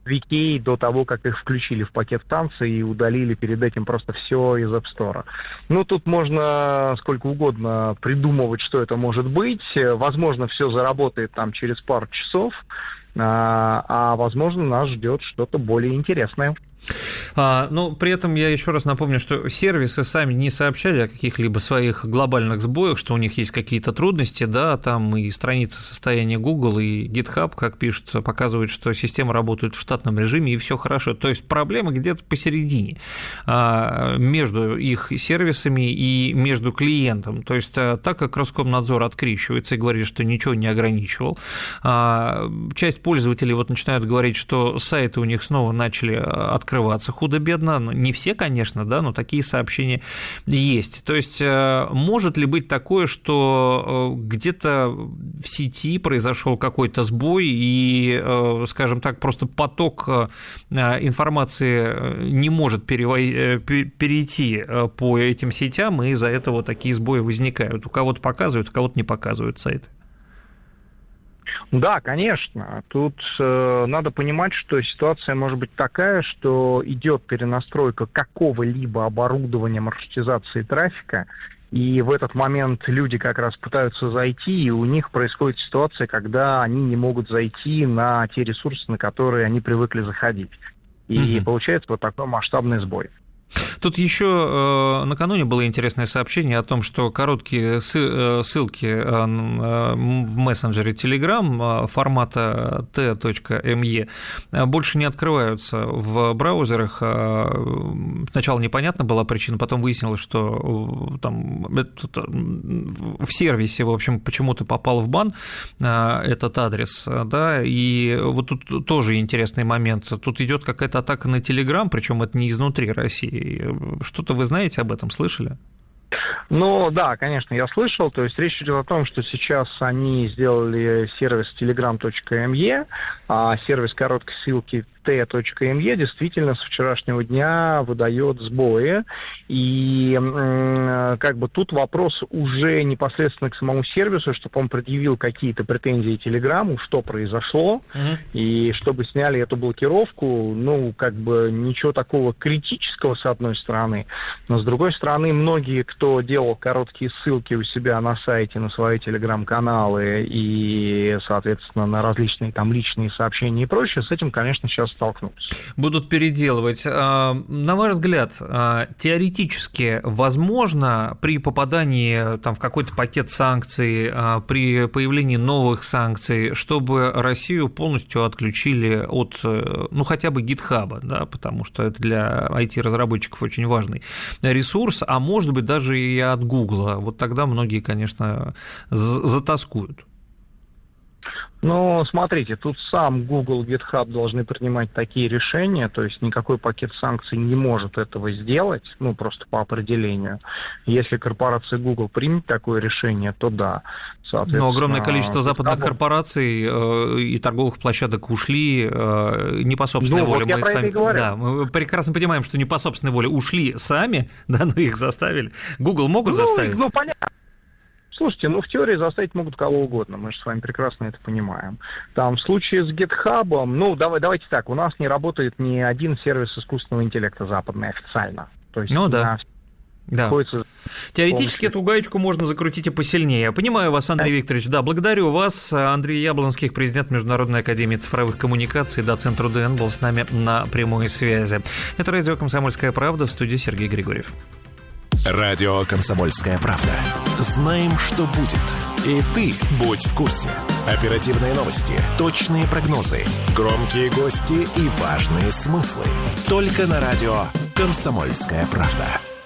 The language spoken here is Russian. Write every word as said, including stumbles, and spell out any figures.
ви кей до того, как их включили в пакет станций и удалили перед этим просто все из App Store. Ну, тут можно сколько угодно придумывать, что это может быть. Возможно, все заработает там через пару часов, а, а возможно, нас ждет что-то более интересное. А, но при этом я еще раз напомню, что сервисы сами не сообщали о каких-либо своих глобальных сбоях, что у них есть какие-то трудности, да, там и страницы состояния Google, и GitHub, как пишут, показывают, что система работает в штатном режиме, и все хорошо. То есть проблема где-то посередине а, между их сервисами и между клиентом. То есть а, так как Роскомнадзор открещивается и говорит, что ничего не ограничивал, а, часть пользователей вот начинают говорить, что сайты у них снова начали открываться, открываться худо-бедно, не все, конечно, да, но такие сообщения есть. То есть может ли быть такое, что где-то в сети произошел какой-то сбой и, скажем так, просто поток информации не может перейти по этим сетям, и из-за этого такие сбои возникают? У кого-то показывают, у кого-то не показывают сайты. Да, конечно. Тут э, надо понимать, что ситуация может быть такая, что идет перенастройка какого-либо оборудования маршрутизации трафика, и в этот момент люди как раз пытаются зайти, и у них происходит ситуация, когда они не могут зайти на те ресурсы, на которые они привыкли заходить. И mm-hmm. получается вот такой масштабный сбой. Тут еще накануне было интересное сообщение о том, что короткие ссылки в мессенджере Telegram формата t.me больше не открываются в браузерах. Сначала непонятна была причина, потом выяснилось, что там в сервисе, в общем, почему-то попал в бан этот адрес, да, и вот тут тоже интересный момент. Тут идет какая-то атака на Telegram, причем это не изнутри России. Что-то вы знаете об этом, слышали? Ну, да, конечно, я слышал. То есть речь идет о том, что сейчас они сделали сервис telegram.me, а сервис короткой ссылки t.me действительно с вчерашнего дня выдает сбои. И э, как бы тут вопрос уже непосредственно к самому сервису, чтобы он предъявил какие-то претензии Телеграму, что произошло, uh-huh. и чтобы сняли эту блокировку. Ну, как бы ничего такого критического с одной стороны, но с другой стороны, многие, кто делал короткие ссылки у себя на сайте, на свои телеграм-каналы и, соответственно, на различные там личные сообщения и прочее, с этим, конечно, сейчас столкнуться. Будут переделывать. На ваш взгляд, теоретически возможно при попадании там, в какой-то пакет санкций, при появлении новых санкций, чтобы Россию полностью отключили от, ну, хотя бы GitHub, да, потому что это для ай ти-разработчиков очень важный ресурс, а может быть даже и от Google. Вот тогда многие, конечно, затаскуют. Ну, смотрите, тут сам Google, GitHub должны принимать такие решения, то есть никакой пакет санкций не может этого сделать, ну, просто по определению. Если корпорация Google примет такое решение, то да, соответственно... Но огромное количество западных корпораций э, и торговых площадок ушли э, не по собственной ну, воле. Вот я мы про с вами... это и говорю. Да, мы прекрасно понимаем, что не по собственной воле ушли сами, да, но их заставили. Google могут ну, заставить? Ну, понятно. Слушайте, ну в теории заставить могут кого угодно, мы же с вами прекрасно это понимаем. Там в случае с GitHub, ну давай, давайте так, у нас не работает ни один сервис искусственного интеллекта западный официально. То есть ну да. Да. Теоретически полностью. Эту гаечку можно закрутить и посильнее. Я понимаю вас, Андрей да. Викторович. Да, благодарю вас. Андрей Яблонских, президент Международной академии цифровых коммуникаций, доцент РУДН, был с нами на прямой связи. Это радио «Комсомольская правда», в студии Сергей Григорьев. Радио «Комсомольская правда». Знаем, что будет. И ты будь в курсе. Оперативные новости, точные прогнозы, громкие гости и важные смыслы. Только на радио «Комсомольская правда».